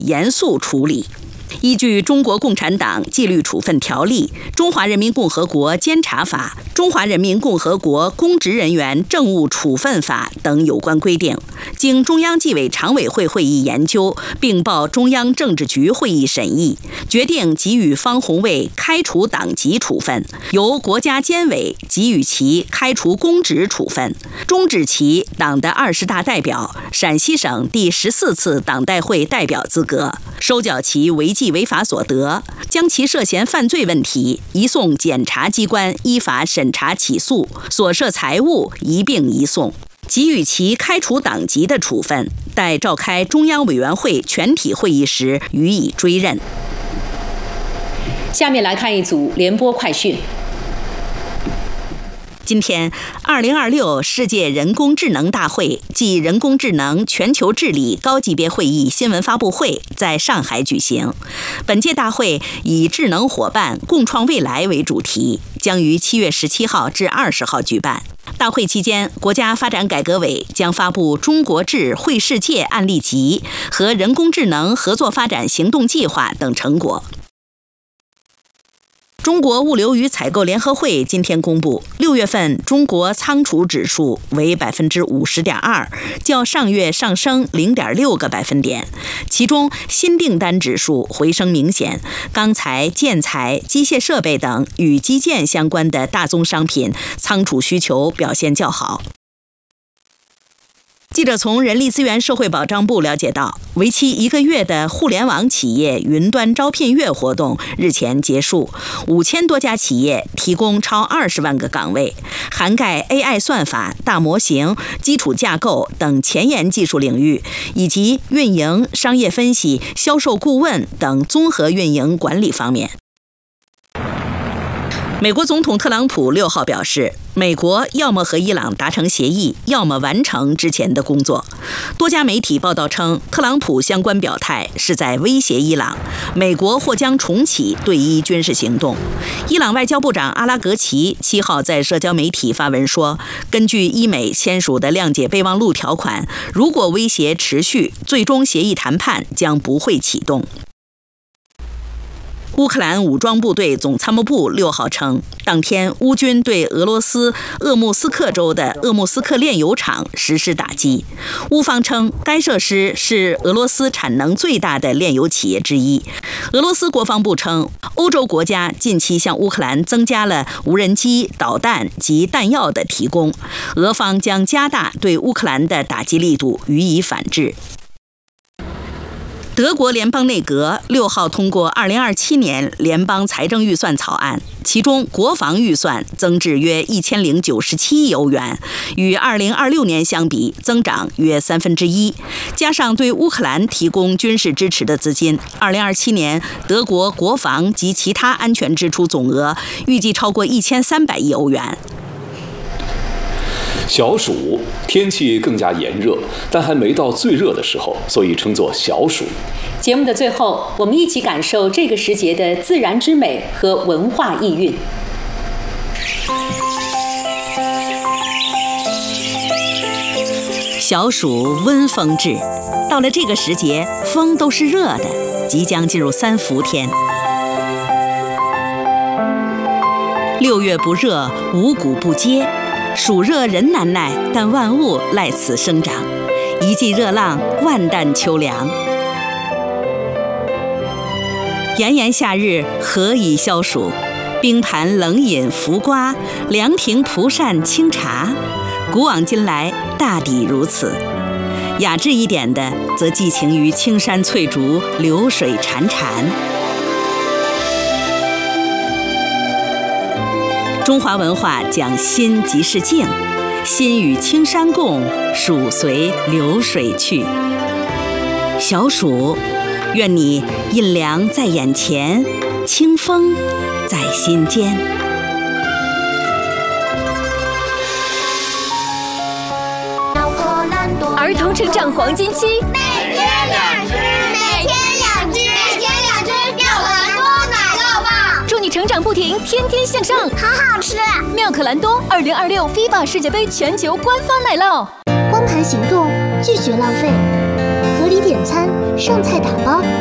严肃处理。依据《中国共产党纪律处分条例》、《中华人民共和国监察法》、《中华人民共和国公职人员政务处分法》等有关规定，经中央纪委常委会会议研究，并报中央政治局会议审议，决定给予方红卫开除党籍处分，由国家监委给予其开除公职处分，终止其党的20大代表、陕西省第14次党代会代表资格，收缴其违纪违法所得，将其涉嫌犯罪问题移送检察机关依法审查起诉，所涉财物一并移送。给予其开除党籍的处分，待召开中央委员会全体会议时予以追认。 下面来看一组联播快讯。 今天，2026世界人工智能大会暨人工智能全球治理高级别会议新闻发布会在上海举行。本届大会以智能伙伴共创未来为主题，将于7月17号至20号举办。大会期间，国家发展改革委将发布中国智绘世界案例集和人工智能合作发展行动计划等成果。中国物流与采购联合会今天公布，6月份中国仓储指数为50.2%，较上月上升0.6个百分点。其中，新订单指数回升明显，钢材、建材、机械设备等与基建相关的大宗商品仓储需求表现较好。记者从人力资源社会保障部了解到，为期1个月的互联网企业云端招聘月活动日前结束，5000多家企业提供超20万个岗位，涵盖 AI 算法、大模型、基础架构等前沿技术领域，以及运营、商业分析、销售顾问等综合运营管理方面。美国总统特朗普6号表示，美国要么和伊朗达成协议，要么完成之前的工作。多家媒体报道称，特朗普相关表态是在威胁伊朗，美国或将重启对伊军事行动。伊朗外交部长阿拉格齐7号在社交媒体发文说，根据伊美签署的谅解备忘录条款，如果威胁持续，最终协议谈判将不会启动。乌克兰武装部队总参谋部6号称，当天乌军对俄罗斯鄂木斯克州的鄂木斯克炼油厂实施打击。乌方称，该设施是俄罗斯产能最大的炼油企业之一。俄罗斯国防部称，欧洲国家近期向乌克兰增加了无人机、导弹及弹药的提供，俄方将加大对乌克兰的打击力度，予以反制。德国联邦内阁6号通过2027年联邦财政预算草案，其中国防预算增至约1097亿欧元，与2026年相比增长约1/3，加上对乌克兰提供军事支持的资金，2027年德国国防及其他安全支出总额预计超过1300亿欧元。 小暑，天气更加炎热，但还没到最热的时候，所以称作小暑。 节目的最后，我们一起感受这个时节的自然之美和文化意蕴。 小暑温风至，到了这个时节，风都是热的，即将进入3伏天。6月不热，五谷不接。暑热人难耐，但万物赖此生长。一季热浪，万担秋凉。炎炎夏日，何以消暑？冰盘冷饮浮瓜，凉亭蒲扇清茶。古往今来，大抵如此。雅致一点的，则寄情于青山翠竹，流水潺潺。中华文化讲心即是静，心与青山共，暑随流水去。小暑，愿你阴凉在眼前，清风在心间。 儿童成长黄金期， 每天2只，每天2只，每天2只妙可蓝多奶酪棒， 祝你成长不停，天天向上， 好好吃。 妙可蓝多2026 FIBA 世界杯全球官方奶酪。 光盘行动，拒绝浪费，合理点餐，剩菜打包。